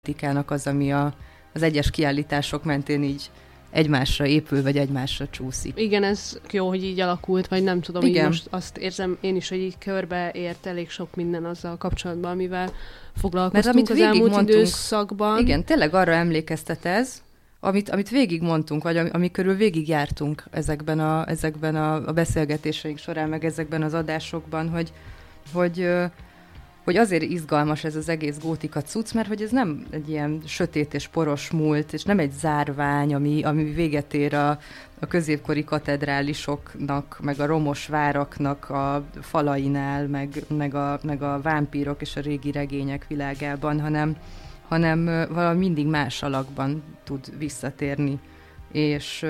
gótikának az, ami az egyes kiállítások mentén így egymásra épül, vagy egymásra csúszik. Igen, ez jó, hogy így alakult, vagy nem tudom, igen. Így most azt érzem én is, hogy így körbeért elég sok minden azzal kapcsolatban, amivel foglalkoztunk az elmúlt időszakban. Igen, tényleg arra emlékeztet ez, amit végig mondtunk, vagy ami körül végig jártunk ezekben a beszélgetéseink során, meg ezekben az adásokban, hogy azért izgalmas ez az egész gótika cucc, mert hogy ez nem egy ilyen sötét és poros múlt, és nem egy zárvány, ami véget ér a középkori katedrálisoknak, meg a romos váraknak a falainál, meg a vámpírok és a régi regények világában, hanem valami mindig más alakban tud visszatérni, és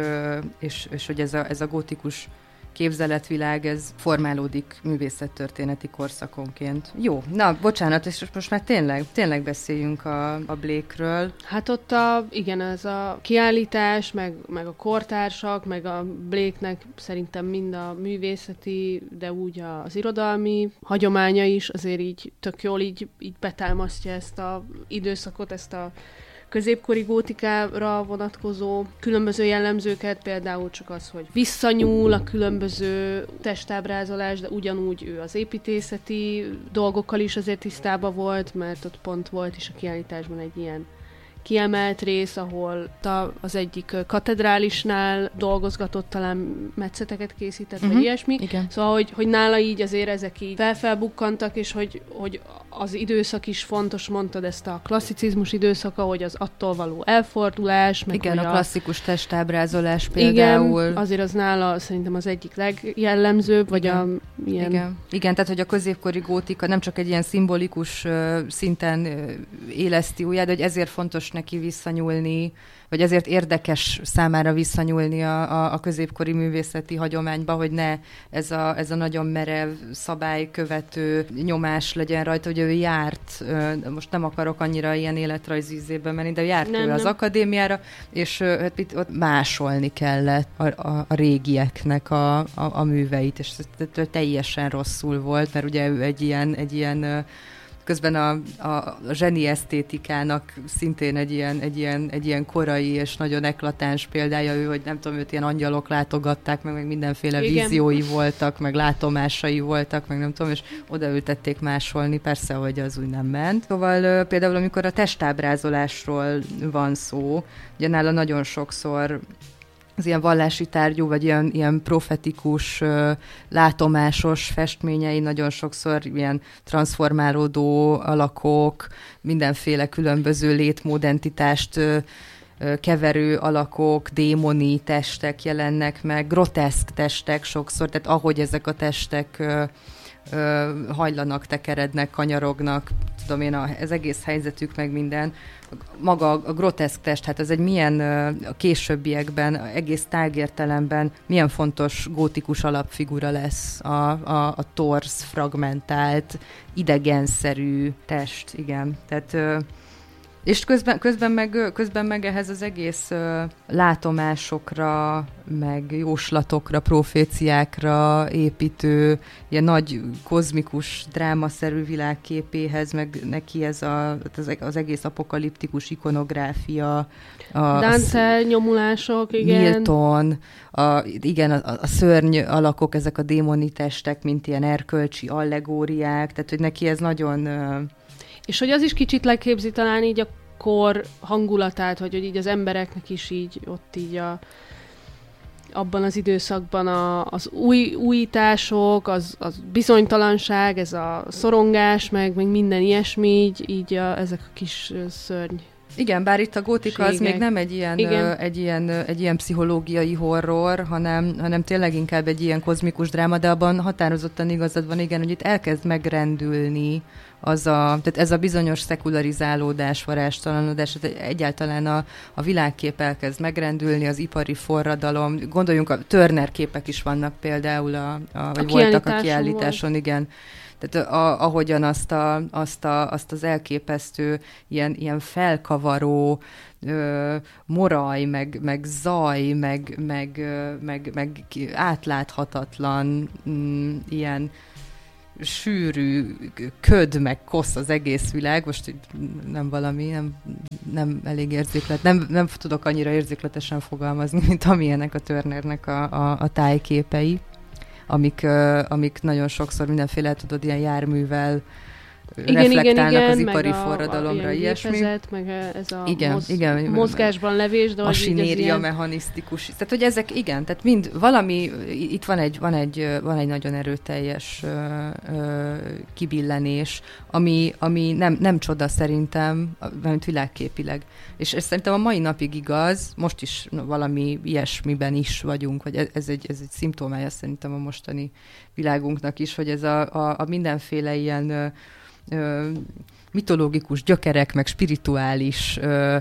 hogy ez a gótikus képzeletvilág, ez formálódik művészettörténeti korszakonként. Jó, na, bocsánat, és most már tényleg beszéljünk a Blake-ről. Hát ott igen, ez a kiállítás, meg a kortársak, meg a Blake-nek szerintem mind a művészeti, de úgy az irodalmi hagyománya is azért így tök jól így betámasztja ezt a időszakot, ezt a középkori gótikára vonatkozó különböző jellemzőket, például csak az, hogy visszanyúl a különböző testábrázolás, de ugyanúgy ő az építészeti dolgokkal is azért tisztában volt, mert ott pont volt is a kiállításban egy ilyen kiemelt rész, ahol az egyik katedrálisnál dolgozgatott, talán metszeteket készített, vagy ilyesmi. Igen. Szóval, hogy nála így azért ezek így felbukkantak, és hogy az időszak is fontos, mondtad ezt a klasszicizmus időszaka, hogy az attól való elfordulás. Meg igen, a klasszikus testábrázolás például. Igen, azért az nála szerintem az egyik legjellemzőbb, vagy ilyen... Igen, tehát hogy a középkori gótika nem csak egy ilyen szimbolikus szinten éleszti újját, de hogy ezért fontos neki visszanyúlni, vagy ezért érdekes számára visszanyúlni a középkori művészeti hagyományba, hogy ne ez a nagyon merev, szabálykövető nyomás legyen rajta, hogy ő járt, most nem akarok annyira ilyen életrajzi ízébe menni, de járt ő az akadémiára, és ott másolni kellett a régieknek a műveit, és ez teljesen rosszul volt, mert ugye ő egy ilyen közben a zseni esztétikának szintén egy ilyen korai és nagyon eklatáns példája ő, hogy nem tudom, őt ilyen angyalok látogatták, meg mindenféle víziói voltak, meg látomásai voltak, meg nem tudom, és odaültették másolni, persze, hogy az úgy nem ment. Szóval például, amikor a testábrázolásról van szó, ugye nála nagyon sokszor az ilyen vallási tárgyú, vagy ilyen profetikus, látomásos festményei nagyon sokszor ilyen transformálódó alakok, mindenféle különböző létmódentitást keverő alakok, démoni testek jelennek meg, groteszk testek sokszor, tehát ahogy ezek a testek hajlanak, tekerednek, kanyarognak, tudom én, az egész helyzetük, meg minden. Maga a groteszk test, hát ez egy milyen a későbbiekben, egész tágértelemben milyen fontos gótikus alapfigura lesz a torz, fragmentált, idegenszerű test, igen. Tehát és közben meg ehhez az egész látomásokra, meg jóslatokra, proféciákra építő, ilyen nagy kozmikus, drámaszerű világképéhez, meg neki ez az egész apokaliptikus ikonográfia. Dante nyomulások, igen. Milton, a szörny alakok, ezek a démoni testek, mint ilyen erkölcsi allegóriák, tehát hogy neki ez nagyon... És hogy az is kicsit leképzi talán így a kor hangulatát, hogy így az embereknek is így ott így abban az időszakban az újítások, az bizonytalanság, ez a szorongás, meg minden ilyesmi, így ezek a kis szörny. Igen, bár itt a gótika az még nem egy ilyen pszichológiai horror, hanem tényleg inkább egy ilyen kozmikus dráma, de abban határozottan igazad van, igen, hogy itt elkezd megrendülni tehát ez a bizonyos szekularizálódás, varástalanodás, egyáltalán a világkép elkezd megrendülni, az ipari forradalom, gondoljunk, a Turner képek is vannak például, vagy voltak a kiállításon, igen. Tehát ahogyan azt az elképesztő, ilyen felkavaró moraj, meg zaj, meg átláthatatlan ilyen sűrű köd, meg kosz az egész világ, most nem valami, nem elég érzéklet, nem tudok annyira érzékletesen fogalmazni, mint amilyenek a Turnernek a tájképei, amik nagyon sokszor mindenféle, tudod, ilyen járművel reflektálnak az ipari forradalomra, ilyesmi. Gépezet, meg ez a mozgásban levés, de a sinéria mechanisztikus. Tehát, hogy ezek, igen, tehát mind valami, itt van egy nagyon erőteljes kibillenés, ami nem csoda szerintem, mert világképileg. És ez szerintem a mai napig igaz, most is valami ilyesmiben is vagyunk, vagy ez egy szimptomája szerintem a mostani világunknak is, hogy ez a mindenféle ilyen mitológikus gyökerek, meg spirituális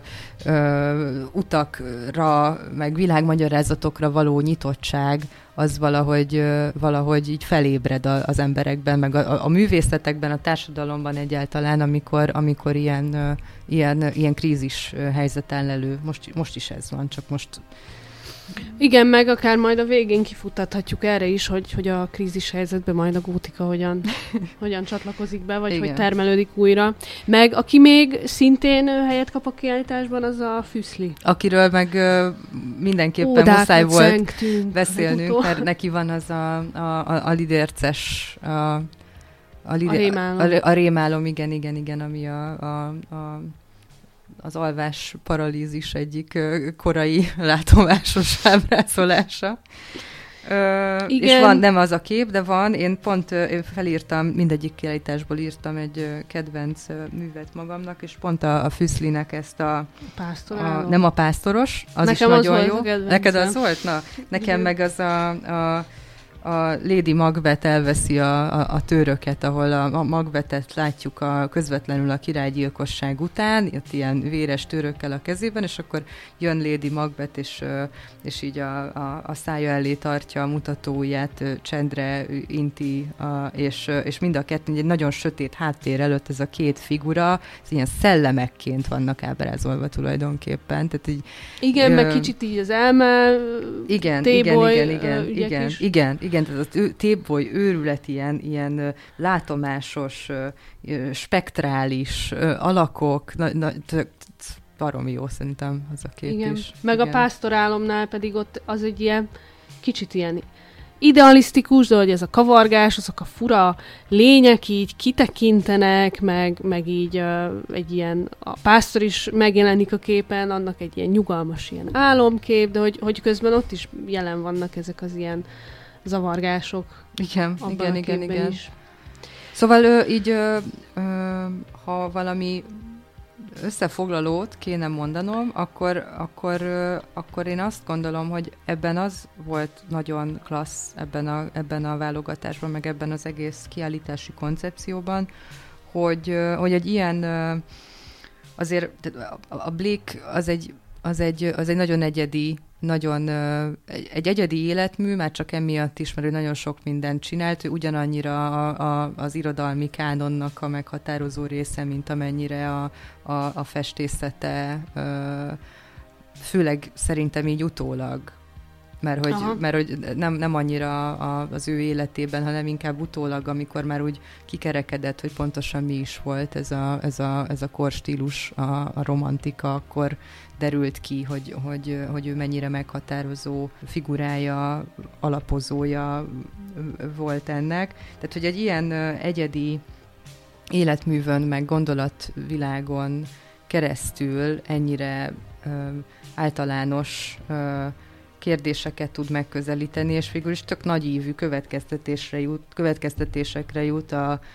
utakra, meg világmagyarázatokra való nyitottság, az valahogy így felébred az emberekben, meg a művészetekben, a társadalomban egyáltalán, amikor ilyen krízis helyzet áll elő. Most is ez van, csak most... Igen, meg akár majd a végén kifutathatjuk erre is, hogy a krízis helyzetben majd a gótika hogyan csatlakozik be, vagy igen, hogy termelődik újra. Meg aki még szintén helyet kap a kiállításban, az a Füszli. Akiről meg mindenképpen muszáj volt beszélnünk, mert neki van az a lidérces, a rémálom, igen, ami az alvás paralízis egyik korai látomásos ábrázolása. És van, nem az a kép, de van, én felírtam, mindegyik kiállításból írtam egy kedvenc művet magamnak, és pont a Füszlinek ezt nem a pásztoros, az nekem is nagyon jó. Neked az volt? Na, nekem meg az a Lady Macbeth elveszi a tőröket, ahol a Macbethet látjuk közvetlenül a királygyilkosság után, ott ilyen véres tőrökkel a kezében, és akkor jön Lady Macbeth, és így a szája elé tartja a mutatóujját, csendre inti, és mind a kettő egy nagyon sötét háttér előtt ez a két figura, ez ilyen szellemekként vannak ábrázolva tulajdonképpen. Tehát így, igen, meg kicsit így az elme, igen, tehát a tépboly őrület ilyen látomásos, spektrális alakok, baromi jó szerintem az a kép igen. is. Meg igen. A pásztorálomnál pedig ott az egy ilyen kicsit ilyen idealisztikus, de hogy ez a kavargás, azok a fura lények így kitekintenek, meg így egy ilyen, a pásztor is megjelenik a képen, annak egy ilyen nyugalmas ilyen álomkép, de hogy közben ott is jelen vannak ezek az ilyen zavargások. Igen. Is. Szóval ha valami összefoglalót kéne mondanom, akkor én azt gondolom, hogy ebben az volt nagyon klassz ebben a válogatásban, meg ebben az egész kiállítási koncepcióban, hogy egy ilyen azért a Blake az egy nagyon egyedi, egy egyedi életmű, már csak emiatt is, mert ő nagyon sok mindent csinált, ő ugyanannyira az irodalmi kánonnak a meghatározó része, mint amennyire a festészete, főleg szerintem így utólag, mert hogy nem annyira az ő életében, hanem inkább utólag, amikor már úgy kikerekedett, hogy pontosan mi is volt ez a korstílus, a romantika, akkor derült ki, hogy ő mennyire meghatározó figurája, alapozója volt ennek. Tehát, hogy egy ilyen egyedi életművön, meg gondolatvilágon keresztül ennyire kérdéseket tud megközelíteni, és végül is tök nagyívű következtetésekre jut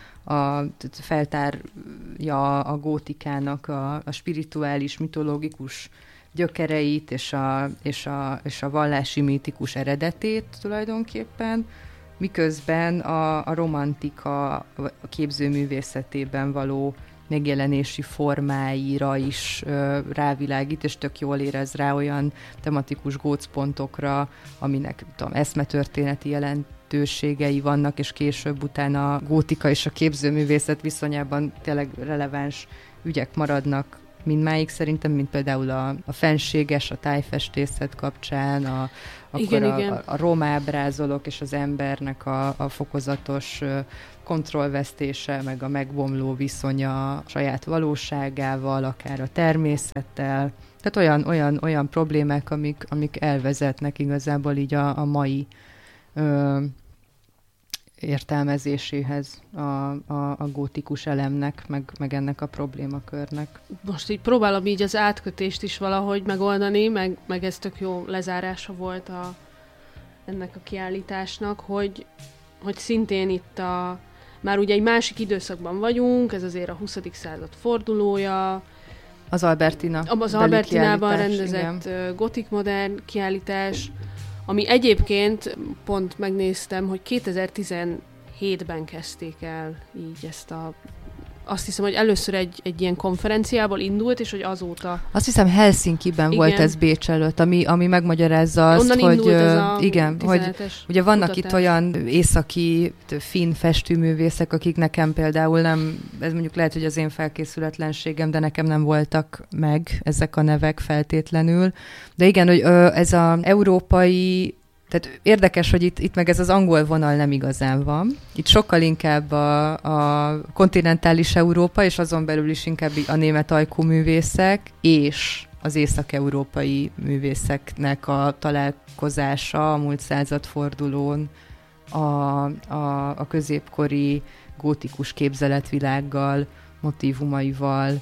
feltárja a gótikának a spirituális, mitológikus gyökereit, és a vallási mítikus eredetét tulajdonképpen, miközben a romantika a képzőművészetében való megjelenési formáira is rávilágít, és tök jól érez rá olyan tematikus gócpontokra, aminek eszmetörténeti jelentőségei vannak, és később utána a gótika és a képzőművészet viszonyában tényleg releváns ügyek maradnak mindmáig szerintem, mint például a fenséges, a tájfestészet kapcsán, a romábrázolók és az embernek a fokozatos kontrollvesztése, meg a megbomló viszonya a saját valóságával, akár a természettel. Tehát olyan problémák, amik elvezetnek igazából így a mai értelmezéséhez a gótikus elemnek, meg ennek a problémakörnek. Most így próbálom így az átkötést is valahogy megoldani, meg ez tök jó lezárása volt ennek a kiállításnak, hogy szintén itt már ugye egy másik időszakban vagyunk, ez azért a 20. század fordulója. Az Albertina. Az Albertinában rendezett gotik modern kiállítás, ami egyébként pont megnéztem, hogy 2017-ben kezdték el így ezt azt hiszem, hogy először egy ilyen konferenciából indult, és hogy azóta... Azt hiszem Helsinki-ben volt ez Bécs előtt, ami megmagyarázza azt, onnan hogy... indult ez a igen, hogy ugye vannak kutatás. itt olyan északi finn festőművészek, akik nekem például nem... Ez mondjuk lehet, hogy az én felkészületlenségem, de nekem nem voltak meg ezek a nevek feltétlenül. De igen, hogy ez az európai... Tehát érdekes, hogy itt meg ez az angol vonal nem igazán van. Itt sokkal inkább a kontinentális Európa, és azon belül is inkább a német ajkú művészek, és az észak-európai művészeknek a találkozása a múlt századfordulón a középkori gótikus képzeletvilággal, motívumaival,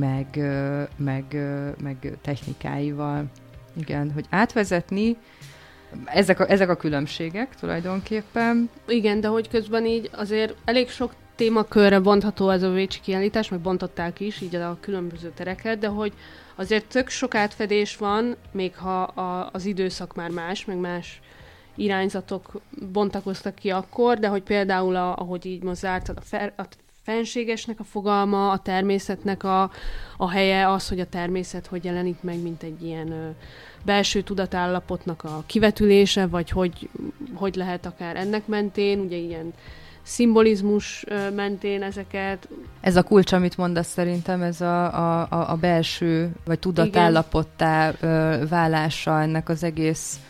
meg technikáival. Igen, hogy átvezetni, ezek a különbségek tulajdonképpen. Igen, de hogy közben így azért elég sok témakörre bontható ez a bécsi kiállítás, meg bontották is így a különböző tereket, de hogy azért tök sok átfedés van, még ha az időszak már más, meg más irányzatok bontakoztak ki akkor, de hogy például, ahogy így most zártad, a fenségesnek a fogalma, a természetnek a helye, az, hogy a természet hogy jelenik meg, mint egy ilyen belső tudatállapotnak a kivetülése, vagy hogy lehet akár ennek mentén, ugye ilyen szimbolizmus mentén ezeket. Ez a kulcs, amit mondasz szerintem, ez a belső, vagy tudatállapottá válása ennek az egész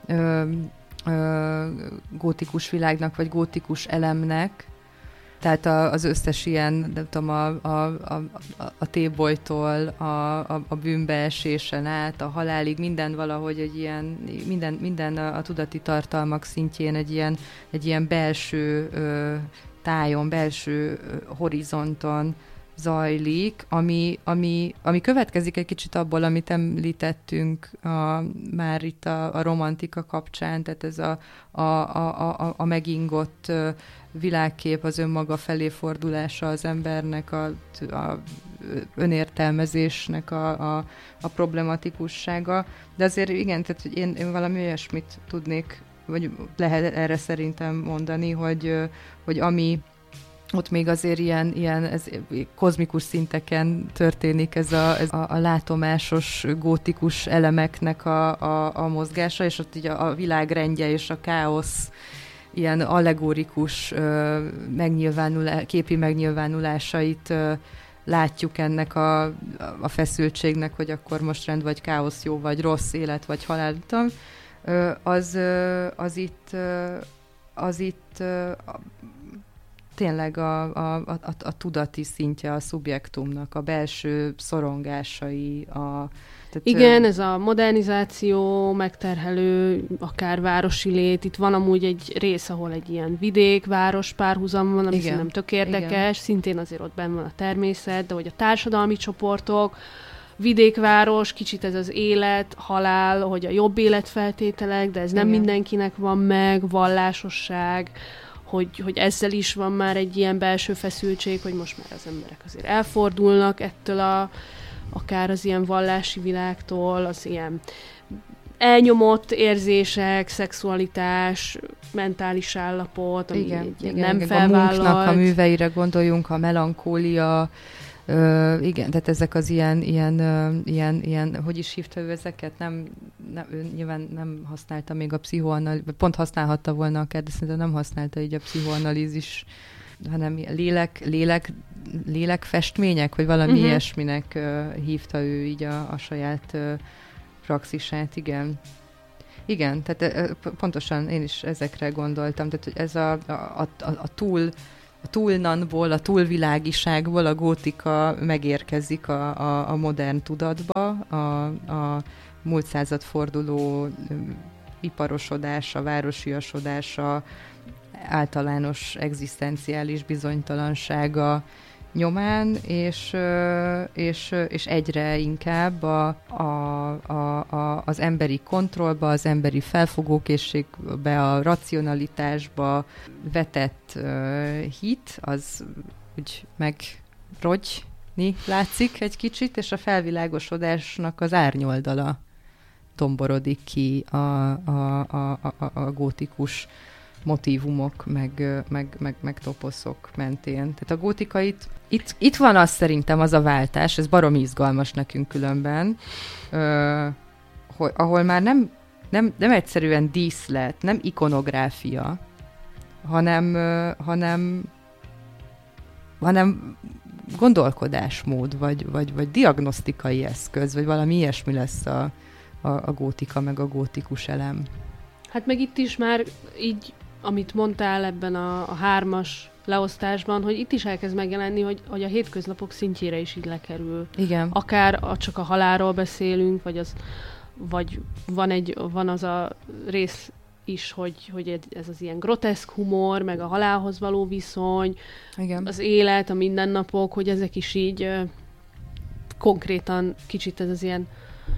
gótikus világnak, vagy gótikus elemnek. Tehát az összes ilyen, nem tudom, a tébolytól, a bűnbeesésen át, a halálig, minden valahogy egy ilyen, minden a tudati tartalmak szintjén egy ilyen belső tájon, belső horizonton zajlik, ami következik egy kicsit abból, amit említettünk már itt a romantika kapcsán, tehát ez a megingott világkép, az önmaga felé fordulása az embernek, a önértelmezésnek a problematikussága. De azért igen, tehát hogy én valami olyasmit tudnék, vagy lehet erre szerintem mondani, hogy ami ott még azért ilyen ez kozmikus szinteken történik ez a látomásos gótikus elemeknek a mozgása, és ott így a világrendje és a káosz ilyen allegorikus képi megnyilvánulásait látjuk ennek a feszültségnek, hogy akkor most rend vagy káosz, jó vagy rossz, élet vagy halál, az itt tényleg a tudati szintje a szubjektumnak, a belső szorongásai. Igen, ez a modernizáció, megterhelő, akár városi lét. Itt van amúgy egy rész, ahol egy ilyen vidék-város párhuzam van, ami szerintem tök érdekes. Igen. Szintén azért ott benn van a természet, de hogy a társadalmi csoportok, vidékváros, kicsit ez az élet, halál, hogy a jobb életfeltételek, de ez nem mindenkinek van meg, vallásosság, hogy ezzel is van már egy ilyen belső feszültség, hogy most már az emberek azért elfordulnak ettől akár az ilyen vallási világtól, az ilyen elnyomott érzések, szexualitás, mentális állapot, ami nem felvállalt. A Munchnak a műveire gondoljunk, a melankólia, igen, tehát ezek az ilyen, hogy is hívta ő ezeket? Ő nyilván nem használta még a pont használhatta volna akár, de szerintem nem használta így a pszichoanalízis hanem lélekfestmények, vagy valami ilyesminek hívta ő így a saját praxisát, igen. Igen, tehát pontosan én is ezekre gondoltam, tehát hogy ez a túlnanból, a túlvilágiságból a gótika megérkezik a modern tudatba, a múlt századforduló iparosodása, városiasodása, általános egzisztenciális bizonytalansága nyomán, és egyre inkább az emberi kontrollba, az emberi felfogókészségbe, a racionalitásba vetett hit, az úgy megrogyni látszik egy kicsit, és a felvilágosodásnak az árnyoldala tomborodik ki a gótikus motívumok, meg toposzok mentén. Tehát a gótika itt van az szerintem az a váltás, ez baromi izgalmas nekünk különben, ahol már nem egyszerűen díszlet, nem ikonográfia, hanem gondolkodásmód, vagy diagnosztikai eszköz, vagy valami ilyesmi lesz a gótika, meg a gótikus elem. Hát meg itt is már így, amit mondtál ebben a 3-as leosztásban, hogy itt is elkezd megjelenni, hogy a hétköznapok szintjére is így lekerül. Igen. Akár csak a halálról beszélünk, vagy van az a rész is, hogy ez az ilyen groteszk humor, meg a halálhoz való viszony, igen. Az élet, a mindennapok, hogy ezek is így konkrétan kicsit ez az ilyen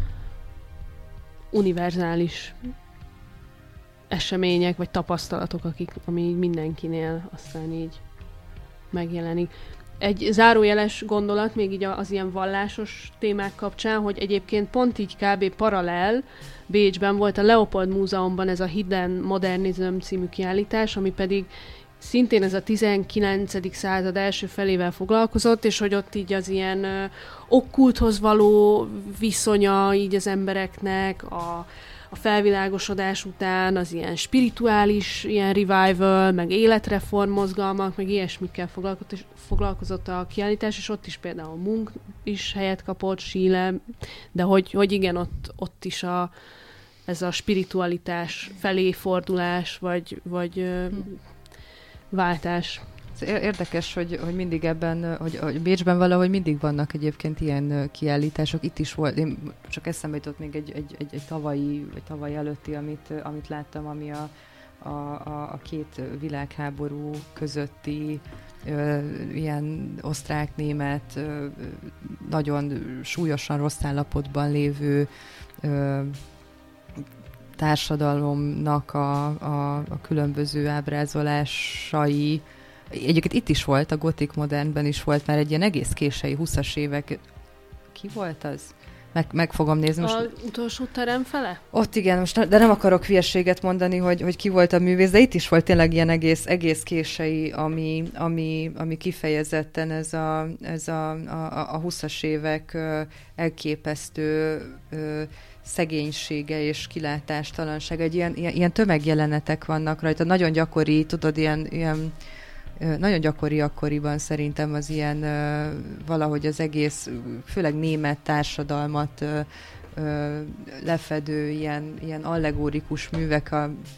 univerzális események, vagy tapasztalatok, ami mindenkinél aztán így megjelenik. Egy zárójeles gondolat, még így az ilyen vallásos témák kapcsán, hogy egyébként pont így kb. Paralel Bécsben volt a Leopold Múzeumban ez a Hidden Modernism című kiállítás, ami pedig szintén ez a 19. század első felével foglalkozott, és hogy ott így az ilyen okkulthoz való viszonya így az embereknek, a felvilágosodás után az ilyen spirituális, ilyen revival, meg életreform mozgalmak, meg ilyesmikkel foglalkozott a kiállítás, és ott is például Munk is helyet kapott, Schiele, de hogy igen, ott is ez a spiritualitás felé fordulás, vagy váltás. Érdekes, hogy mindig ebben, hogy Bécsben valahogy mindig vannak egyébként ilyen kiállítások. Itt is volt, én csak eszembe jutott még egy tavalyi előtti, amit láttam, ami a két világháború közötti ilyen osztrák-német, nagyon súlyosan rossz állapotban lévő társadalomnak a különböző ábrázolásai. Egyébként itt is volt, a Gothic Modernben is volt már egy ilyen egész késői 20-as évek. Ki volt az? Meg fogom nézni. Most... Az utolsó terem fele? Ott igen, de nem akarok hülyeséget mondani, hogy ki volt a művész, de itt is volt tényleg ilyen egész késői, ami kifejezetten ez a 20-as évek elképesztő szegénysége és kilátástalanság. Egy ilyen tömegjelenetek vannak rajta. Nagyon gyakori, tudod, ilyen nagyon gyakori akkoriban szerintem az ilyen valahogy az egész, főleg német társadalmat lefedő ilyen allegórikus művek,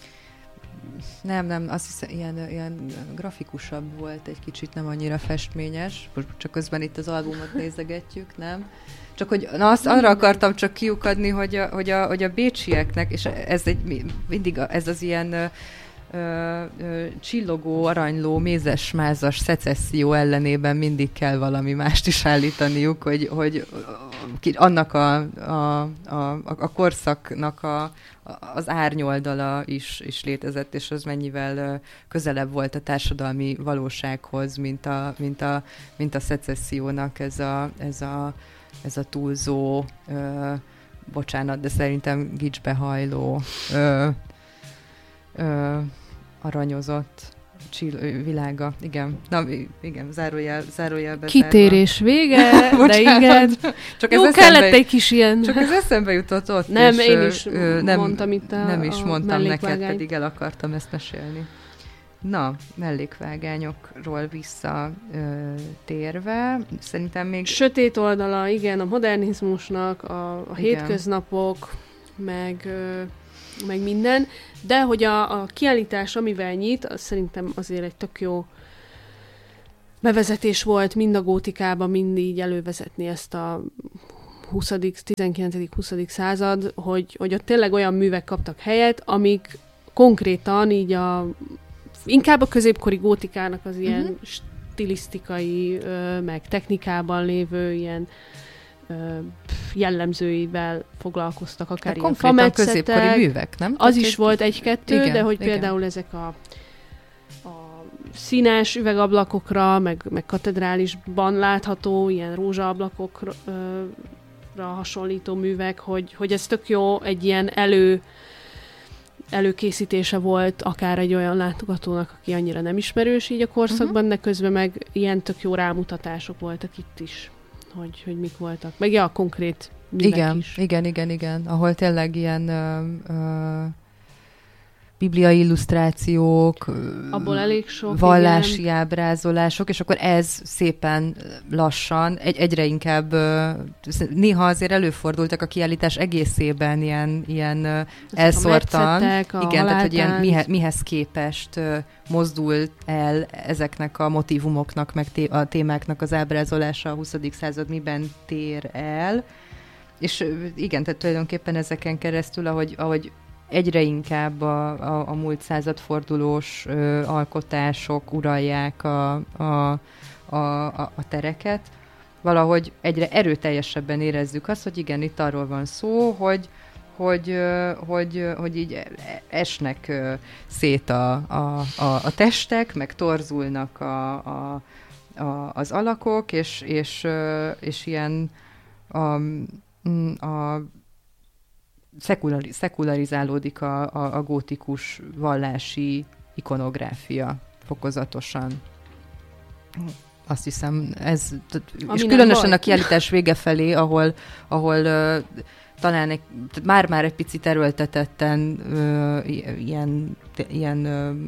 nem, azt hiszem, ilyen grafikusabb volt egy kicsit, nem annyira festményes. Csak közben itt az albumot nézegetjük, nem? Csak hogy arra akartam csak kiukadni, hogy a bécsieknek, és ez mindig ez az ilyen csillogó, aranyló, mézes-mázas szecesszió ellenében mindig kell valami mást is állítaniuk, hogy annak a korszaknak az árnyoldala is létezett, és az mennyivel közelebb volt a társadalmi valósághoz, mint a szecessziónak ez a túlzó, bocsánat, de szerintem gicsbe hajló, aranyozott világa. Igen. Na, igen, zárójelbe. Kitérés vége, de igen. Csak jó, kellett egy kis ilyen... Csak ez eszembe jutott ott. Nem, én is mondtam itt nem is mondtam neked, pedig el akartam ezt mesélni. Na, mellékvágányokról visszatérve, szerintem még... Sötét oldala, igen, a modernizmusnak, a hétköznapok, meg minden, de hogy a kiállítás, amivel nyit, az szerintem azért egy tök jó bevezetés volt mind a gótikában, mind így elővezetni ezt a 19.-20. század, hogy ott tényleg olyan művek kaptak helyet, amik konkrétan így inkább a középkori gótikának az ilyen stilisztikai, meg technikában lévő ilyen jellemzőivel foglalkoztak, akár ilyen fametszetek. Középkori művek, nem? Az is volt egy-kettő, de hogy például ezek a színes üvegablakokra, meg katedrálisban látható ilyen rózsaablakokra hasonlító művek, hogy ez tök jó egy ilyen előkészítése volt akár egy olyan látogatónak, aki annyira nem ismerős így a korszakban, de közben meg ilyen tök jó rámutatások voltak itt is, hogy mik voltak. Meg a konkrét művek is. Igen. Ahol tényleg ilyen bibliai illusztrációk, abból elég sok, vallási ábrázolások, és akkor ez szépen lassan, egyre inkább, néha azért előfordultak a kiállítás egészében ilyen elszórtan. Igen, tehát hogy ilyen mihez képest mozdult el ezeknek a motívumoknak, meg a témáknak az ábrázolása a 20. század miben tér el. És igen, tehát tulajdonképpen ezeken keresztül, ahogy egyre inkább a múlt századfordulós alkotások uralják a tereket. Valahogy egyre erőteljesebben érezzük azt, hogy igen, itt arról van szó, hogy így esnek szét a testek, meg torzulnak az alakok, és ilyen szekularizálódik a gótikus vallási ikonográfia fokozatosan. Azt hiszem, ez... És különösen a kiállítás vége felé, ahol talán már egy picit erőltetetten ilyen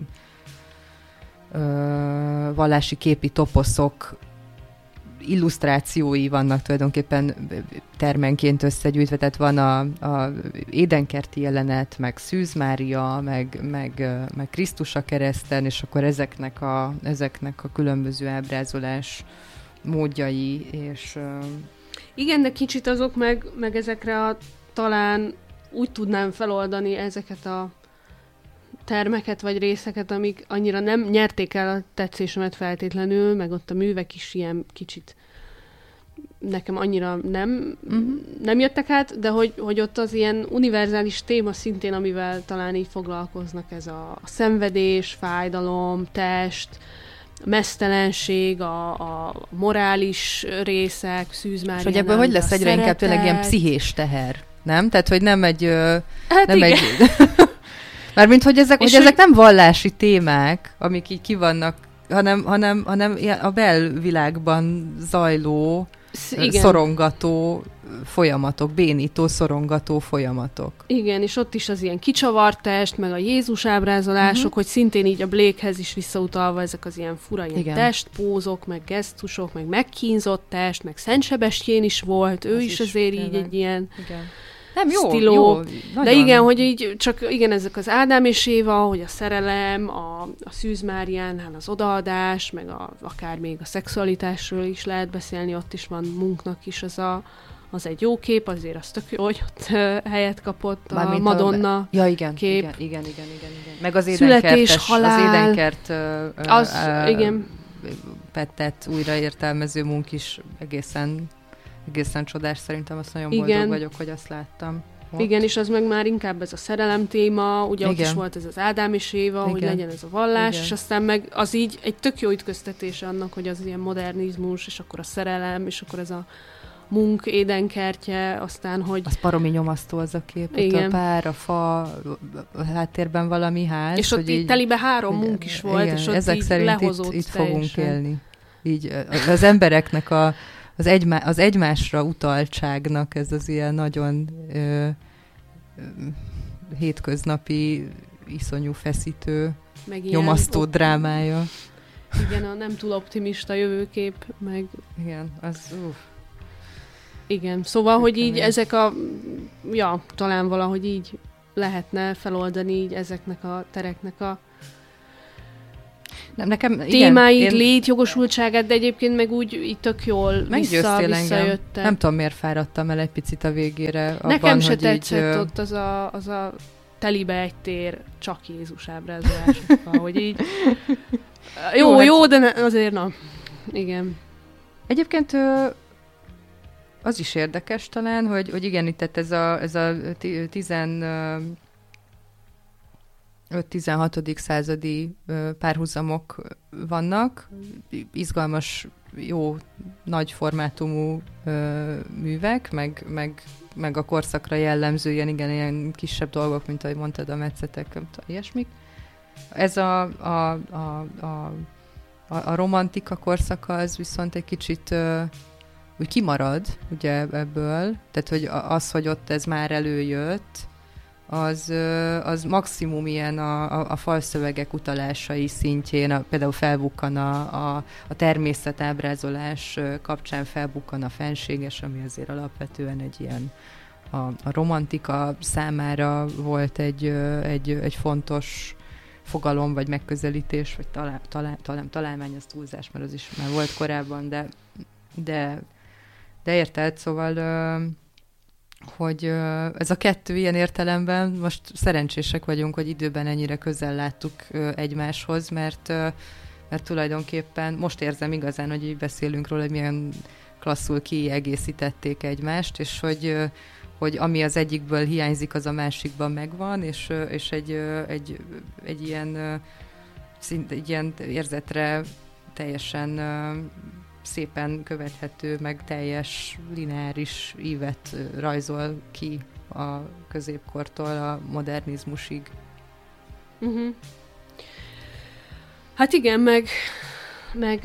vallási képi toposzok illusztrációi vannak tulajdonképpen termenként összegyűjtve, tehát van a édenkerti jelenet, meg Szűz Mária, meg Krisztus a kereszten, és akkor ezeknek a különböző ábrázolás módjai, és... Igen, de kicsit azok meg ezekre talán úgy tudnám feloldani ezeket a termeket vagy részeket, amik annyira nem nyerték el a tetszésemet feltétlenül, meg ott a művek is ilyen kicsit nekem annyira nem jöttek át, de hogy ott az ilyen univerzális téma szintén, amivel talán így foglalkoznak, ez a szenvedés, fájdalom, test, mesztelenség, a morális részek, Szűz Mária. És hogy ebből hogy lesz egyre inkább tényleg ilyen pszichés teher, nem? Tehát, hogy nem egy... Mármint, hogy ezek nem vallási témák, amik így ki vannak, hanem a belvilágban zajló, szorongató folyamatok, bénító, szorongató folyamatok. Igen, és ott is az ilyen kicsavart test, meg a Jézus ábrázolások, hogy szintén így a Blakehez is visszautalva ezek az ilyen fura ilyen testpózok, meg gesztusok, meg megkínzott test, meg Szent Sebestyén is volt, ő is azért így egy ilyen... Igen. Nem jó, stíló. Jó, de igen, hogy így csak igen, ezek az Ádám és Éva, hogy a szerelem, a Szűz Máriánál az odaadás, meg akár még a szexualitásról is lehet beszélni, ott is van Munknak is az egy jó kép, azért az tök jó, hogy ott helyet kapott a Madonna kép. Igen. Meg az édenkertes, az édenkert igen. Pettet újraértelmező Munk is egészen csodás, szerintem azt nagyon boldog vagyok, hogy azt láttam. Ott. Igen, és az meg már inkább ez a szerelem téma, ugye ott is volt ez az Ádám és Éva, hogy legyen ez a vallás, és aztán meg az így egy tök jó ütköztetése annak, hogy az ilyen modernizmus, és akkor a szerelem, és akkor ez a Munk édenkertje, aztán, hogy... Az baromi nyomasztó az a kép, ott a pár, a fa, a háttérben valami ház. És ott így telibe 3 Munk is volt, és ott ezek így szerint lehozott itt fogunk élni. Így az embereknek az egymásra utaltságnak ez az ilyen nagyon hétköznapi iszonyú feszítő, meg nyomasztó drámája. Igen, a nem túl optimista jövőkép, meg... Igen, az... Igen, szóval, hogy így ezek talán valahogy így lehetne feloldani így ezeknek a tereknek a témáit, létjogosultságát, de egyébként meg úgy így tök jól visszajöttem. Nem tudom, miért fáradtam el egy picit a végére. Abban, nekem se tetszett ott az a telibe egy tér csak Jézus ábrázolásokkal, hogy így jó, de azért igen. Egyébként az is érdekes talán, hogy igen, itt ez a 15-16. századi párhuzamok vannak, izgalmas, jó, nagy formátumú művek, meg a korszakra jellemző ilyen kisebb dolgok, mint ahogy mondtad, a metszetek, ilyesmik. Ez a romantika korszaka, az viszont egy kicsit úgy kimarad, ugye ebből, tehát hogy az, hogy ott ez már előjött, az maximum ilyen a falszövegek utalásai szintjén, például felbukkan a természetábrázolás kapcsán felbukkan a fenséges, ami azért alapvetően egy ilyen a romantika számára volt egy fontos fogalom, vagy megközelítés, vagy találmány, az túlzás, mert az is már volt korábban, de érted, szóval hogy ez a kettő ilyen értelemben most szerencsések vagyunk, hogy időben ennyire közel láttuk egymáshoz, mert tulajdonképpen most érzem igazán, hogy így beszélünk róla, hogy milyen klasszul kiegészítették egymást, és hogy ami az egyikből hiányzik, az a másikban megvan, és egy ilyen érzetre teljesen szépen követhető, meg teljes lineáris ívet rajzol ki a középkortól a modernizmusig. Uh-huh. Hát igen, meg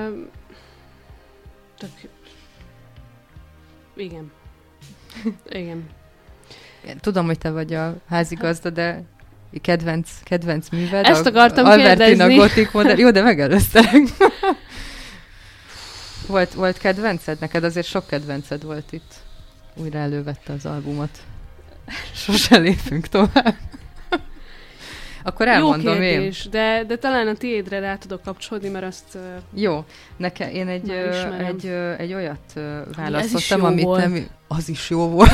igen. Igen. Tudom, hogy te vagy a házigazda, de kedvenc műved. Ezt akartam Albertina kérdezni. Gothic modern. Jó, de megelőztelek. Volt kedvenced? Neked azért sok kedvenced volt itt. Újra elővette az albumot. Sose lépünk tovább. Akkor elmondom. Jó kérdés, én. De talán a tiédre rá tudok kapcsolni, mert azt... Jó, én egy olyat választottam, amit volt. Nem... Az is jó volt.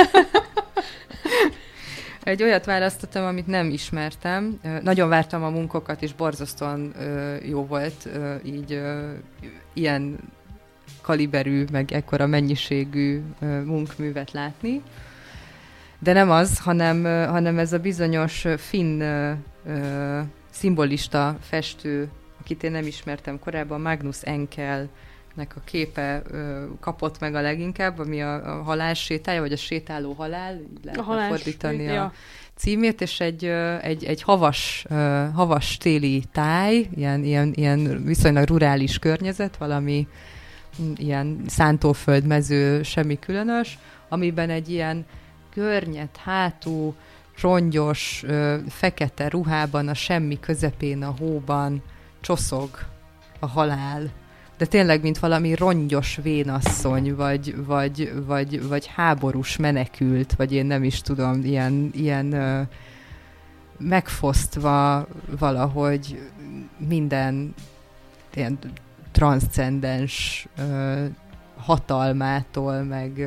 Egy olyat választottam, amit nem ismertem. Nagyon vártam a munkokat, és borzasztóan jó volt így ilyen kaliberű, meg ekkora mennyiségű munkművet látni. De nem az, hanem ez a bizonyos finn szimbolista festő, akit én nem ismertem korábban, Magnus Enkelnek a képe kapott meg a leginkább, ami a halál sétája, vagy a sétáló halál, így lehetne fordítani a címét, és egy havas téli táj, ilyen viszonylag rurális környezet, valami ilyen szántóföld, mező, semmi különös, amiben egy ilyen görnyed hátú, rongyos, fekete ruhában, a semmi közepén, a hóban csoszog a halál. De tényleg, mint valami rongyos vénasszony, vagy háborús menekült, vagy én nem is tudom, ilyen megfosztva valahogy minden ilyen transzcendens hatalmától,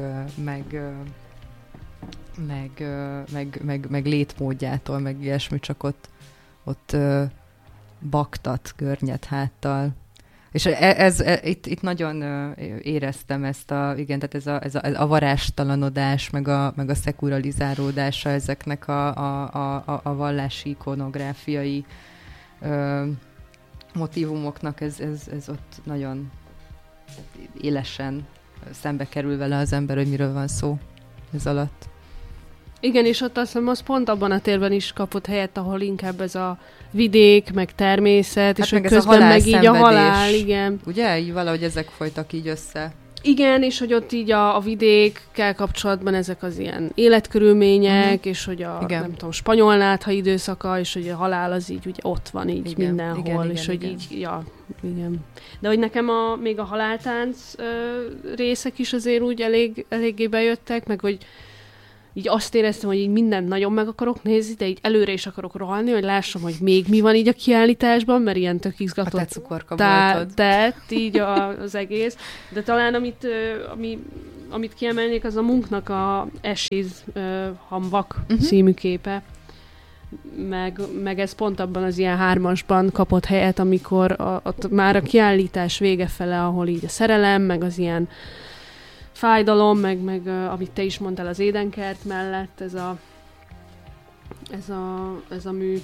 meg létmódjától, meg ilyesmi, csak ott baktat görnyed háttal. És itt nagyon éreztem ezt tehát ez a varástalanodás, meg a szekulalizálódása ezeknek a vallási ikonográfiai motívumoknak, ez ott nagyon élesen szembe kerül vele az ember, hogy miről van szó ez alatt. Igen, és ott azt hiszem, az pont abban a térben is kapott helyet, ahol inkább ez a vidék, meg természet, hát és meg közben meg így a halál, igen. Ugye? Így valahogy ezek folytak így össze. Igen, és hogy ott így a vidékkel kapcsolatban ezek az ilyen életkörülmények, és hogy nem tudom, spanyolnátha időszaka, és hogy a halál az így ugye ott van így igen, mindenhol, igen, és hogy így, igen. De hogy nekem még a haláltánc részek is azért úgy eléggé bejöttek, meg hogy így azt éreztem, hogy így mindent nagyon meg akarok nézni, de így előre is akarok rohanni, hogy lássam, hogy még mi van így a kiállításban, mert ilyen tök izgatott. A te cukorka tett így az egész. De talán amit kiemelnék, az a Munchnak a Ashes Hamvak című képe. Meg ez pont abban az ilyen 3-asban kapott helyet, amikor ott már a kiállítás vége fele, ahol így a szerelem, meg az ilyen fájdalom, meg amit te is mondtál az édenkert mellett, ez a mű,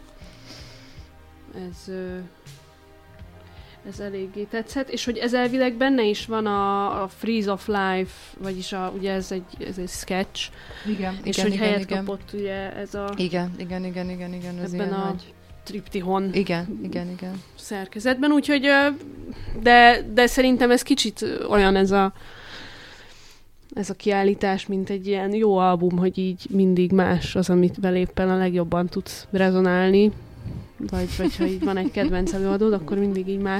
ez eléggé tetszett, és hogy ez elvileg benne is van a Freeze of Life, vagyis ugye ez egy sketch, igen, és igen, hogy helyet igen. kapott ugye ez a... Igen, ebben a nagy triptihon igen. szerkezetben, úgyhogy de szerintem ez kicsit olyan ez a kiállítás, mint egy ilyen jó album, hogy így mindig más az, amit éppen a legjobban tudsz rezonálni, vagy ha így van egy kedvenc előadód, akkor mindig így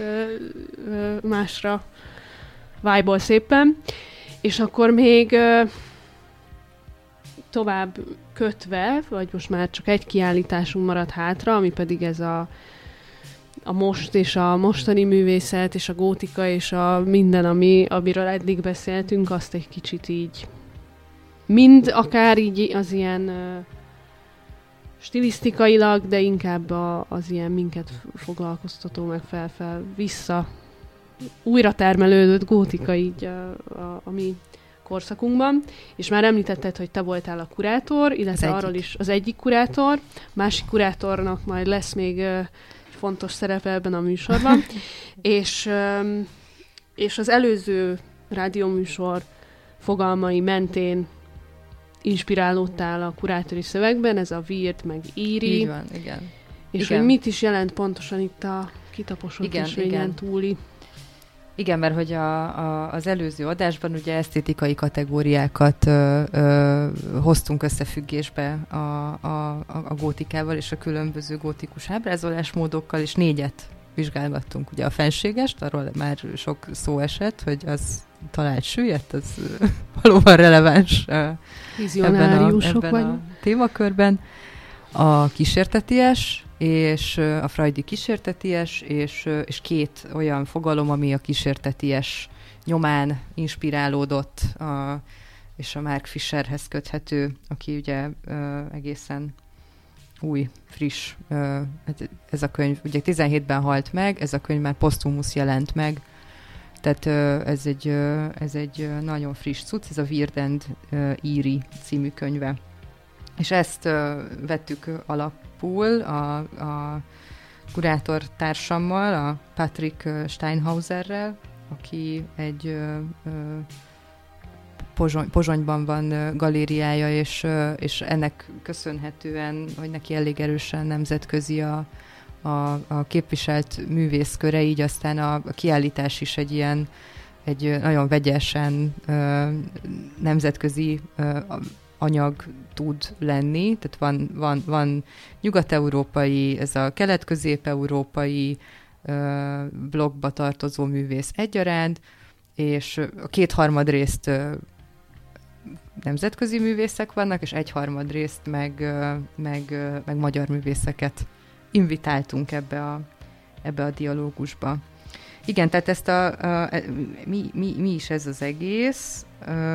másra vibe-ol szépen. És akkor még tovább kötve, vagy most már csak egy kiállításunk maradt hátra, ami pedig ez a most és a mostani művészet, és a gótika, és a minden, amiről eddig beszéltünk, azt egy kicsit így mind akár így az ilyen stilisztikailag, de inkább az ilyen minket foglalkoztató, meg vissza újra termelődött gótika így a mi korszakunkban, és már említetted, hogy te voltál a kurátor, illetve arról is az egyik kurátor, másik kurátornak majd lesz még fontos szerepe ebben a műsorban, és az előző rádióműsor fogalmai mentén inspirálódtál a kurátori szövegben, ez a weird, meg eerie. Így van, igen. És igen. Hogy mit is jelent pontosan itt a kitaposott ösvényen túli. Igen, mert hogy az előző adásban ugye esztétikai kategóriákat hoztunk összefüggésbe a gótikával és a különböző gótikus ábrázolásmódokkal, és 4 vizsgálgattunk. Ugye a fenségest, arról már sok szó esett, hogy az talált süllyedt, az valóban releváns ebben a témakörben. A kísérteties, és a freudi kísérteties, és 2 olyan fogalom, ami a kísérteties nyomán inspirálódott, és a Mark Fisherhez köthető, aki ugye egészen új, friss. Ez a könyv ugye 17-ben halt meg, ez a könyv már posztumusz jelent meg, tehát ez egy nagyon friss cucc, ez a Weird and Eerie című könyve. És ezt vettük alapul a kurátor társammal, a Patrick Steinhauserrel, aki egy Pozsonyban van galériája, és ennek köszönhetően, hogy neki elég erősen nemzetközi a képviselt művészköre, így aztán a kiállítás is egy nagyon vegyesen nemzetközi anyag tud lenni, tehát van nyugat-európai, ez a kelet-közép-európai blokkba tartozó művész egyaránt, és a 2/3 részt nemzetközi művészek vannak, és 1/3 részt meg magyar művészeket invitáltunk ebbe a dialógusba. Igen, tehát ezt mi is ez az egész?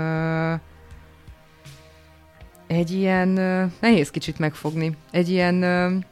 Egy ilyen, nehéz kicsit megfogni, egy ilyen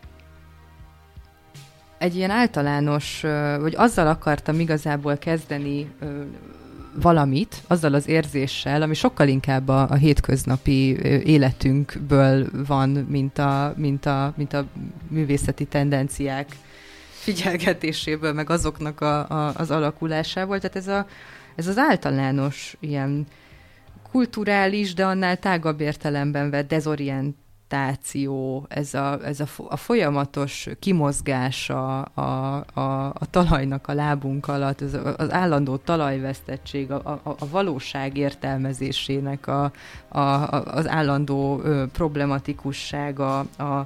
általános, vagy azzal akartam igazából kezdeni valamit, azzal az érzéssel, ami sokkal inkább a hétköznapi életünkből van, mint a művészeti tendenciák figyelgetéséből, meg azoknak az alakulásából. Tehát ez az általános ilyen kulturális, de annál tágabb értelemben vett adaptáció, ez a folyamatos kimozgása a talajnak a lábunk alatt, az állandó talajvesztettség, a valóság értelmezésének az állandó problematikussága,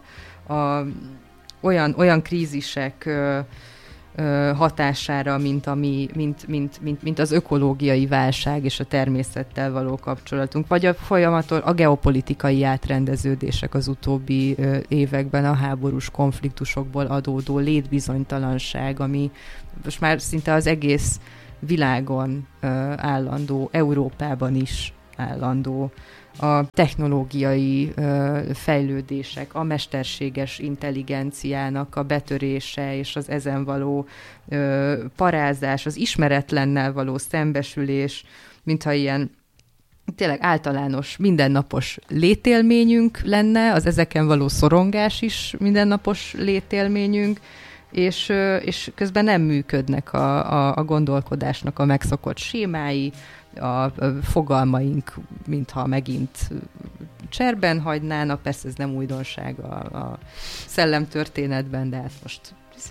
olyan krízisek hatására, mint az ökológiai válság és a természettel való kapcsolatunk, vagy a geopolitikai átrendeződések az utóbbi években, a háborús konfliktusokból adódó létbizonytalanság, ami most már szinte az egész világon állandó, Európában is állandó, a technológiai fejlődések, a mesterséges intelligenciának a betörése és az ezen való parázás, az ismeretlennel való szembesülés, mintha ilyen tényleg általános, mindennapos létélményünk lenne, az ezeken való szorongás is mindennapos létélményünk, és közben nem működnek a gondolkodásnak a megszokott sémái, a fogalmaink, mintha megint cserben hagynának, persze ez nem újdonság a szellemtörténetben, de hát most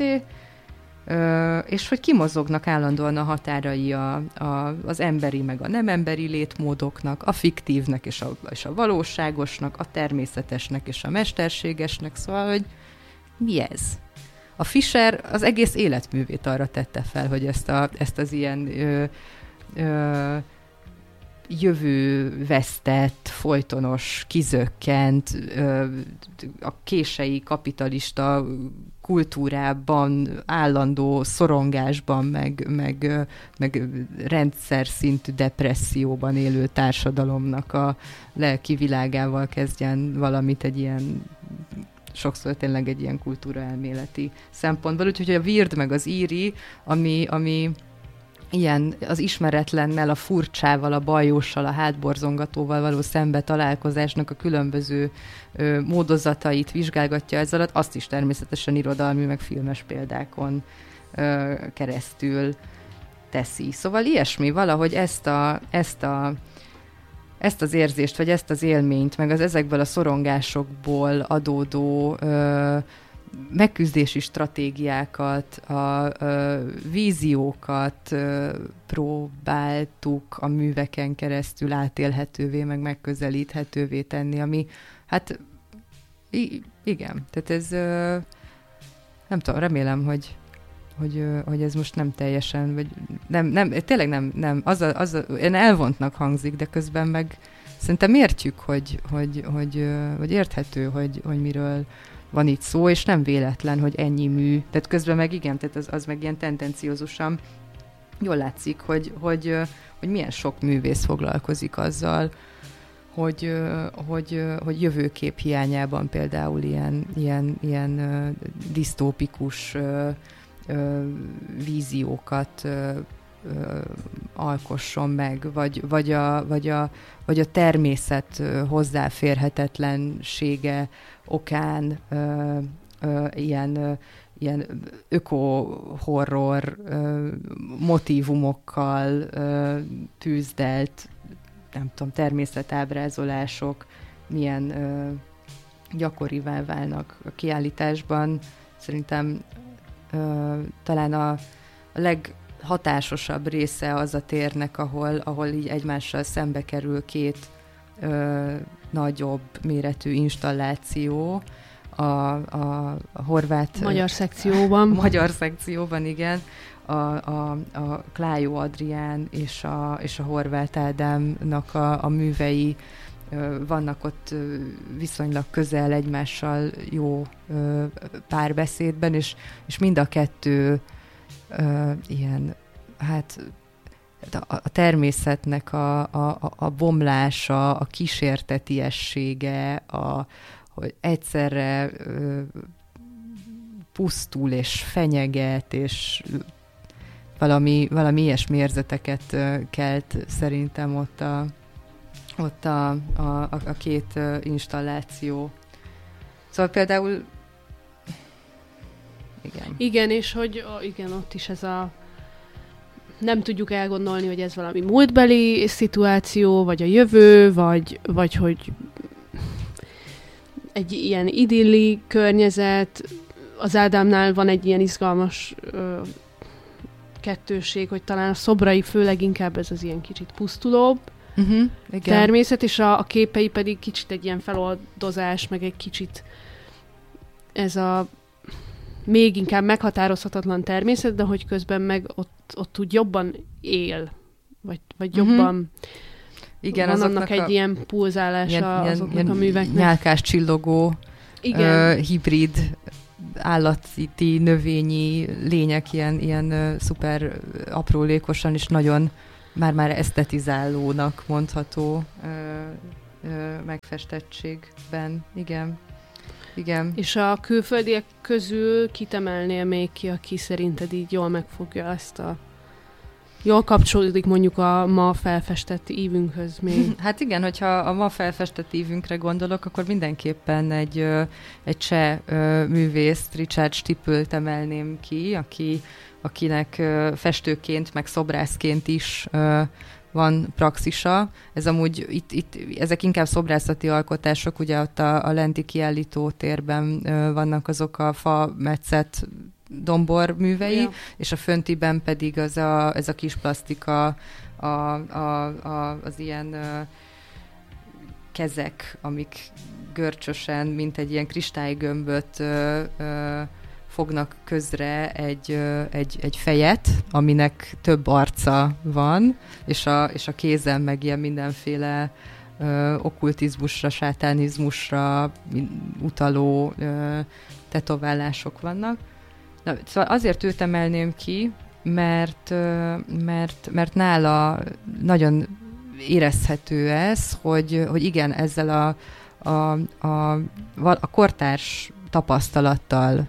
és hogy kimozognak állandóan a határai az emberi meg a nem emberi létmódoknak, a fiktívnek és a valóságosnak, a természetesnek és a mesterségesnek, szóval, hogy mi ez? A Fischer az egész életművét arra tette fel, hogy ezt az ilyen jövővesztett, folytonos, kizökkent, a kései kapitalista kultúrában, állandó szorongásban, meg rendszer szintű depresszióban élő társadalomnak a lelki világával kezdjen valamit egy ilyen, sokszor tényleg egy ilyen kultúraelméleti szempontból. Úgyhogy a Weird meg az Eerie, ami ilyen az ismeretlennel, a furcsával, a bajóssal, a hátborzongatóval való szembe találkozásnak a különböző módozatait vizsgálgatja ez alatt, azt is természetesen irodalmi, meg filmes példákon keresztül teszi. Szóval ilyesmi, valahogy ezt az érzést, vagy ezt az élményt, meg az ezekből a szorongásokból adódó megküzdési stratégiákat, a víziókat próbáltuk a műveken keresztül átélhetővé, meg megközelíthetővé tenni, ami hát igen, tehát ez nem tudom, remélem, hogy ez most nem teljesen, vagy nem tényleg nem, én elvontnak hangzik, de közben meg szerintem értjük, hogy érthető, hogy miről van itt szó, és nem véletlen, hogy ennyi mű. Tehát közben meg igen, tehát az meg ilyen tendenciózusan jól látszik, hogy milyen sok művész foglalkozik azzal, hogy jövőkép hiányában például ilyen disztópikus víziókat alkosson meg, vagy a természet hozzáférhetetlensége okán ilyen öko-horror motívumokkal tűzdelt, nem tudom, természetábrázolások milyen gyakorivá válnak a kiállításban. Szerintem talán a leghatásosabb része az a térnek, ahol így egymással szembe kerül két nagyobb méretű installáció, a horvát... Magyar szekcióban. Magyar szekcióban, igen. A Klájó Adrián és a Horváth Ádámnak a művei vannak ott viszonylag közel egymással jó párbeszédben, és mind a kettő ilyen, hát a természetnek a bomlása, a kísértetiessége, hogy egyszerre pusztul és fenyeget, és valami ilyesmi érzeteket kelt szerintem ott a két installáció. Szóval például igen. Igen, és hogy igen, ott is ez nem tudjuk elgondolni, hogy ez valami múltbeli szituáció, vagy a jövő, vagy hogy egy ilyen idilli környezet. Az Ádámnál van egy ilyen izgalmas kettőség, hogy talán a szobrai főleg inkább ez az ilyen kicsit pusztulóbb természet, és a képei pedig kicsit egy ilyen feloldozás, meg egy kicsit ez a még inkább meghatározhatatlan természet, de hogy közben meg ott úgy jobban él, vagy jobban igen, van annak egy ilyen pulzálása azoknak a műveknek. Nyálkás csillogó, hibrid, állati, növényi lények, ilyen szuper aprólékosan és nagyon már esztetizálónak mondható megfestettségben. Igen. És a külföldiek közül kit emelnél még ki, aki szerinted így jól megfogja ezt jól kapcsolódik mondjuk a ma felfestett ívünkhöz még? Hát igen, hogyha a ma felfestett ívünkre gondolok, akkor mindenképpen egy cseh művészt, Richard Stippelt emelném ki, akinek festőként, meg szobrászként is van praxisa. Ez amúgy itt ezek inkább szobrászati alkotások, ugye ott a lenti kiállítótérben vannak azok a fa metszett dombor művei, és a föntiben pedig ez a kis plasztika, az ilyen kezek, amik görcsösen, mint egy ilyen kristálygömböt fognak közre egy fejet, aminek több arca van, és a kézen meg ilyen mindenféle okkultizmusra, sátánizmusra utaló tetoválások vannak. Na, szóval azért őt emelném ki, mert nála nagyon érezhető ez, hogy igen, ezzel a kortárs tapasztalattal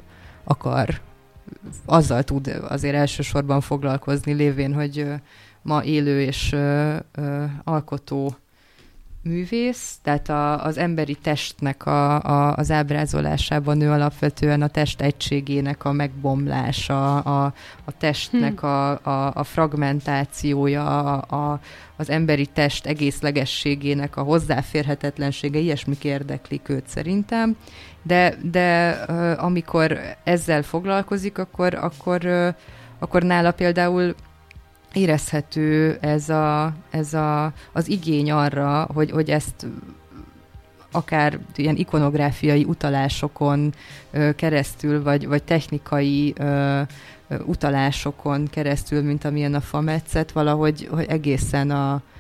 azzal tud azért elsősorban foglalkozni, lévén, hogy ma élő és alkotó művész, tehát az emberi testnek az ábrázolásában nő alapvetően a test egységének a megbomlása, a testnek a fragmentációja, az emberi test egészlegességének a hozzáférhetetlensége, ilyesmik érdeklik őt szerintem, de amikor ezzel foglalkozik, akkor nála például érezhető az igény arra, hogy ezt akár ilyen ikonográfiai utalásokon keresztül, vagy technikai utalásokon keresztül, mint amilyen a fametszet, valahogy hogy egészen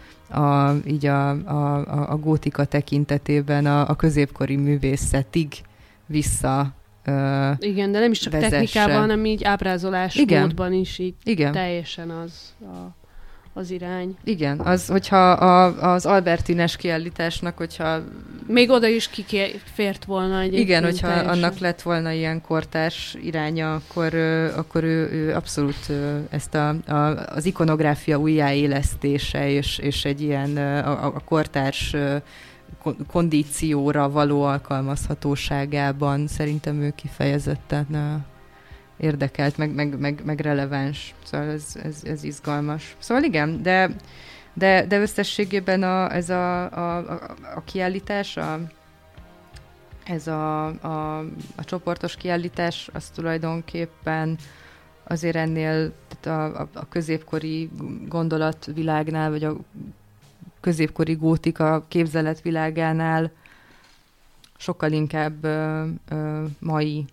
a gótika tekintetében a középkori művészetig vissza igen, de nem is csak vezesse. Technikában, hanem így ábrázolás módban is így teljesen az irány. Igen, hogyha az Albertines kiállításnak, hogyha... Még oda is kifért volna egyébként. Igen, hogyha teljesen. Annak lett volna ilyen kortárs iránya, akkor ő abszolút ezt az ikonográfia újjáélesztése és egy ilyen a kortárs kondícióra való alkalmazhatóságában szerintem ő kifejezetten érdekelt, meg releváns. Szóval ez izgalmas. Szóval igen, de összességében ez a kiállítás, ez a csoportos kiállítás, az tulajdonképpen azért ennél tehát a középkori gondolatvilágnál, vagy a középkori gótika képzeletvilágánál sokkal inkább mai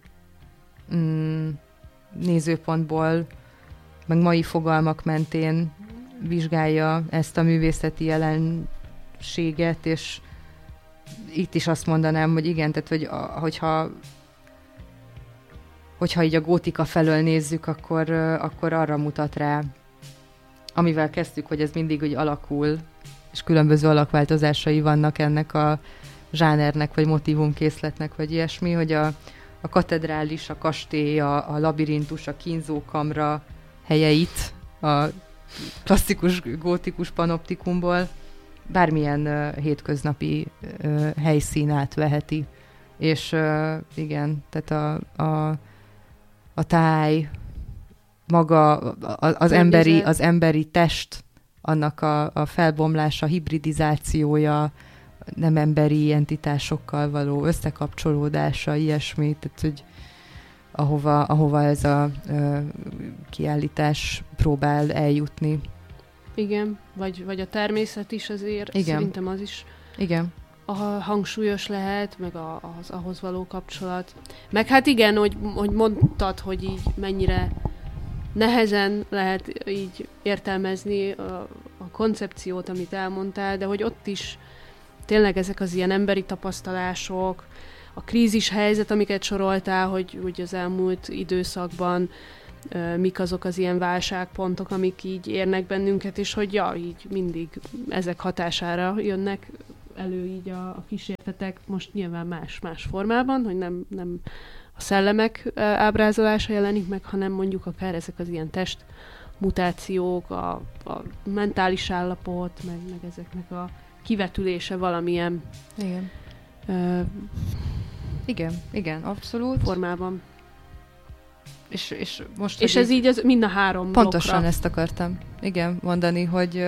nézőpontból, meg mai fogalmak mentén vizsgálja ezt a művészeti jelenséget, és itt is azt mondanám, hogy igen, tehát hogyha így a gótika felől nézzük, akkor arra mutat rá, amivel kezdtük, hogy ez mindig úgy alakul, és különböző alakváltozásai vannak ennek a zsánernek, vagy motívumkészletnek, vagy ilyesmi, hogy a katedrális, a kastély, a labirintus, a kínzókamra helyeit a klasszikus gótikus panoptikumból bármilyen hétköznapi helyszín átveheti. És igen, tehát a táj, maga az emberi test, annak a felbomlása, hibridizációja, nem emberi entitásokkal való összekapcsolódása, ilyesmi, tehát hogy ahova ez a kiállítás próbál eljutni. Igen, vagy a természet is azért, igen. Szerintem az is igen. Hangsúlyos lehet, meg az ahhoz való kapcsolat. Meg hát igen, hogy mondtad, hogy így mennyire nehezen lehet így értelmezni a koncepciót, amit elmondtál, de hogy ott is tényleg ezek az ilyen emberi tapasztalások, a krízis helyzet, amiket soroltál, hogy az elmúlt időszakban mik azok az ilyen válságpontok, amik így érnek bennünket, és hogy így mindig ezek hatására jönnek elő így a kísértetek, most nyilván más formában, hogy nem a szellemek ábrázolása jelenik meg, hanem mondjuk akár ezek az ilyen testmutációk, a mentális állapot, meg ezeknek a kivetülése valamilyen igen, abszolút. Formában. És most ez így mind a 3 pontosan blokkra. Ezt akartam mondani, hogy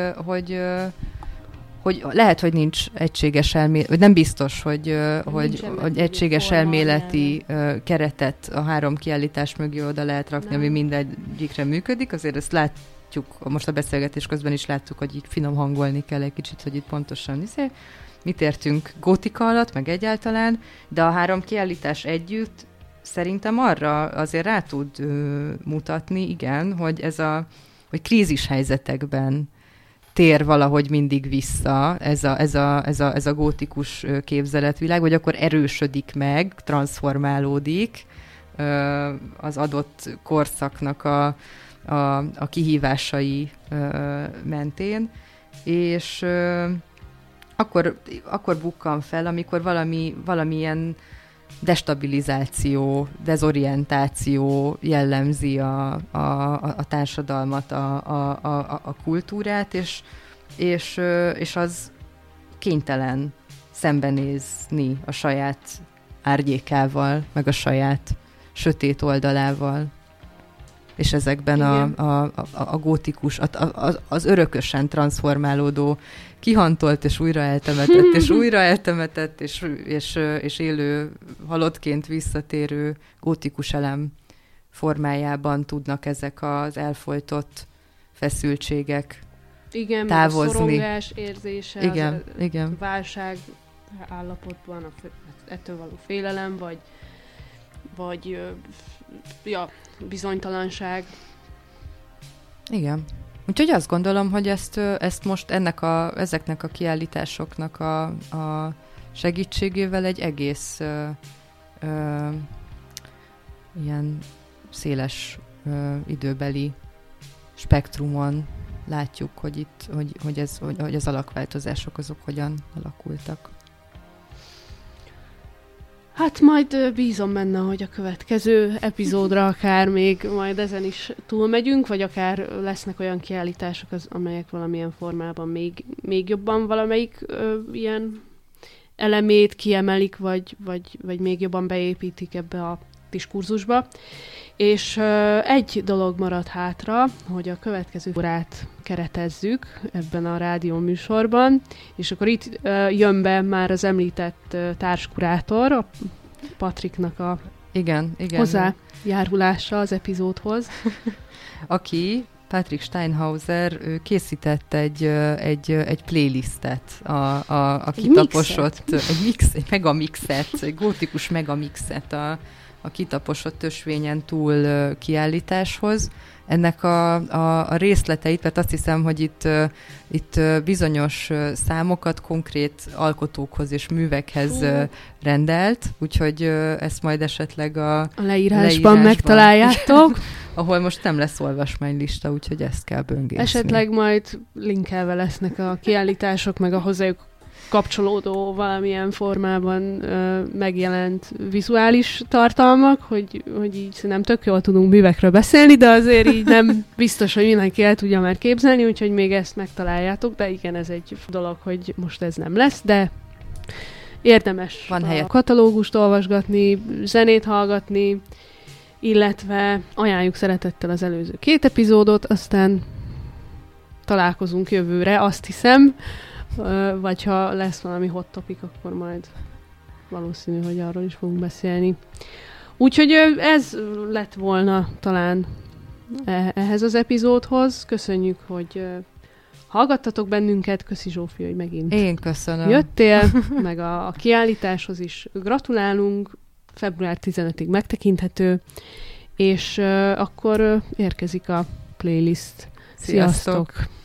lehet, hogy nincs egységes elmélet, vagy nem biztos, hogy egységes elméleti keretet a 3 kiállítás mögé oda lehet rakni, ami mindegyikre működik. Azért ezt látjuk, most a beszélgetés közben is láttuk, hogy így finom hangolni kell egy kicsit, hogy itt pontosan mit értünk gótika alatt, meg egyáltalán, de a 3 kiállítás együtt szerintem arra azért rá tud mutatni, igen, hogy hogy krízis helyzetekben tér valahogy mindig vissza ez a gótikus képzeletvilág, vagy akkor erősödik meg, transformálódik az adott korszaknak a kihívásai mentén, és akkor bukkan fel, amikor valamilyen dezorientáció jellemzi a társadalmat, a kultúrát, és az kénytelen szembenézni a saját árnyékával, meg a saját sötét oldalával. És ezekben a gótikus, az örökösen transformálódó, kihantolt és újra eltemetett, és újra eltemetett, és élő, halottként visszatérő gótikus elem formájában tudnak ezek az elfojtott feszültségek távozni. Igen, a szorongás érzése, igen. Válság állapotban, ettől való félelem, vagy bizonytalanság. Igen. Úgyhogy azt gondolom, hogy ezt most ezeknek a kiállításoknak a segítségével egy egész ilyen széles időbeli spektrumon látjuk, hogy az alakváltozások azok hogyan alakultak. Hát majd bízom benne, hogy a következő epizódra akár még majd ezen is túlmegyünk, vagy akár lesznek olyan kiállítások, amelyek valamilyen formában még jobban valamelyik ilyen elemét kiemelik, vagy még jobban beépítik ebbe a diskurzusba. És egy dolog marad hátra, hogy a következő órát keretezzük ebben a rádió műsorban, és akkor itt jön be már az említett társkurátor, a Patriknak a igen. hozzájárulása az epizódhoz. Aki, Patrick Steinhauser, ő készített egy playlistet, a kitaposott, egy megamixet, egy gótikus megamixet a kitaposott ösvényen túl kiállításhoz. Ennek a részleteit, mert azt hiszem, hogy itt bizonyos számokat konkrét alkotókhoz és művekhez rendelt, úgyhogy ezt majd esetleg a leírásban megtaláljátok. Ahol most nem lesz olvasmánylista, úgyhogy ezt kell böngészni. Esetleg majd linkelve lesznek a kiállítások, meg a hozzájuk kapcsolódó valamilyen formában megjelent vizuális tartalmak, hogy így szerintem tök jól tudunk művekről beszélni, de azért így nem biztos, hogy mindenki el tudja már képzelni, úgyhogy még ezt megtaláljátok, de igen, ez egy dolog, hogy most ez nem lesz, de érdemes a katalógust olvasgatni, zenét hallgatni, illetve ajánljuk szeretettel az előző 2 epizódot, aztán találkozunk jövőre, azt hiszem, vagy ha lesz valami hot topic, akkor majd valószínű, hogy arról is fogunk beszélni. Úgyhogy ez lett volna talán ehhez az epizódhoz. Köszönjük, hogy hallgattatok bennünket. Köszi Zsófi, hogy megint én köszönöm. Jöttél, meg a kiállításhoz is gratulálunk. Február 15-ig megtekinthető, és akkor érkezik a playlist. Sziasztok!